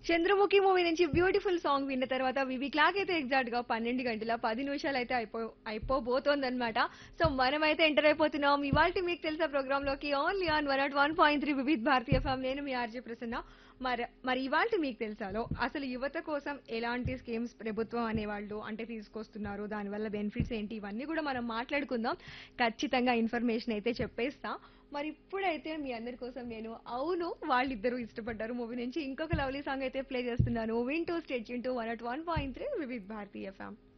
Chandramukhi movie నుంచి beautiful song విన్న తర్వాత వివి క్లాక్ అయితే ఎగ్జాక్ట్ గా 12 గంటల 10 నిమిషాలు అయితే అయిపోబోతోందన్నమాట. సో మనమైతే ఎంటర్ అయిపోతున్నాం ఇవాళ మీకు తెలుసా ప్రోగ్రామ్ లోకి ఓన్లీ ఆన్ 101.3 వివిధ్ భారతీయ ఫ్యామ్. నేను మీ ఆర్జే ప్రసన్న. మరి ఇవాళ మీకు తెలుసాలో అసలు యువత కోసం ఎలాంటి స్కీమ్స్ ప్రభుత్వం అనేవాళ్ళు అంటే తీసుకొస్తున్నారు, దానివల్ల బెనిఫిట్స్ ఏంటి, ఇవన్నీ కూడా మనం మాట్లాడుకుందాం. ఖచ్చితంగా ఇన్ఫర్మేషన్ అయితే చెప్పేస్తా. మరి ఇప్పుడైతే మీ అందరి కోసం నేను అవును వాళ్ళిద్దరూ ఇష్టపడ్డారు మూవీ నుంచి ఇంకొక లవ్లీ సాంగ్ అయితే ప్లే చేస్తున్నాను. వింటూ స్టేట్ యూన్ టు 101.3 వివిధ్ భారతీయ ఫ్యామ్.